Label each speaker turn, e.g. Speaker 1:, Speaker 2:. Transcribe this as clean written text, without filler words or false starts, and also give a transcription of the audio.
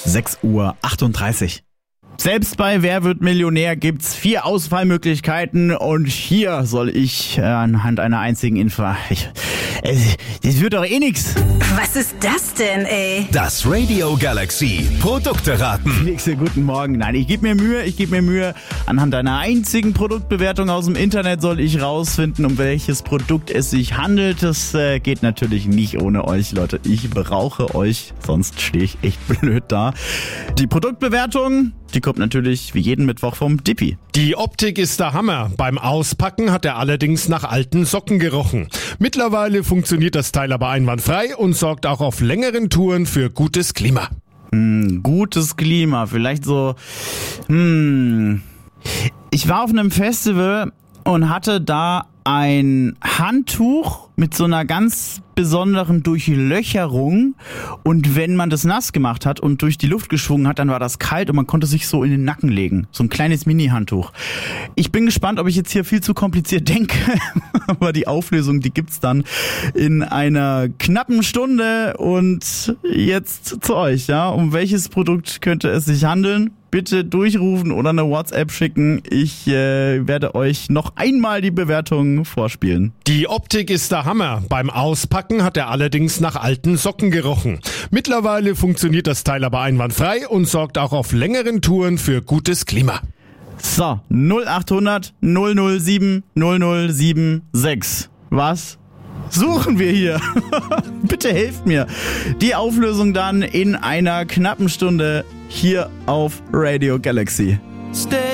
Speaker 1: 6:38 Uhr. Selbst bei Wer wird Millionär gibt's 4 Auswahlmöglichkeiten und hier soll ich anhand einer einzigen Info... Das wird doch eh nix.
Speaker 2: Was ist das denn, ey?
Speaker 3: Das Radio Galaxy Produkte raten.
Speaker 1: Nächste guten Morgen. Nein, ich gebe mir Mühe. Anhand einer einzigen Produktbewertung aus dem Internet soll ich rausfinden, um welches Produkt es sich handelt. Das geht natürlich nicht ohne euch, Leute. Ich brauche euch, sonst stehe ich echt blöd da. Die Produktbewertung, die kommt natürlich wie jeden Mittwoch vom Dippi.
Speaker 4: Die Optik ist der Hammer. Beim Auspacken hat er allerdings nach alten Socken gerochen. Mittlerweile funktioniert das Teil aber einwandfrei und sorgt auch auf längeren Touren für gutes Klima.
Speaker 1: Gutes Klima, vielleicht so... Ich war auf einem Festival und hatte da ein Handtuch mit so einer ganz besonderen Durchlöcherung, und wenn man das nass gemacht hat und durch die Luft geschwungen hat, dann war das kalt und man konnte sich so in den Nacken legen. So ein kleines Mini-Handtuch. Ich bin gespannt, ob ich jetzt hier viel zu kompliziert denke, aber die Auflösung, die gibt's dann in einer knappen Stunde. Und jetzt zu euch, ja, um welches Produkt könnte es sich handeln? Bitte durchrufen oder eine WhatsApp schicken. Ich werde euch noch einmal die Bewertung vorspielen.
Speaker 4: Die Optik ist der Hammer. Beim Auspacken hat er allerdings nach alten Socken gerochen. Mittlerweile funktioniert das Teil aber einwandfrei und sorgt auch auf längeren Touren für gutes Klima.
Speaker 1: So, 0800 007 0076. Was suchen wir hier? Bitte helft mir. Die Auflösung dann in einer knappen Stunde hier auf Radio Galaxy.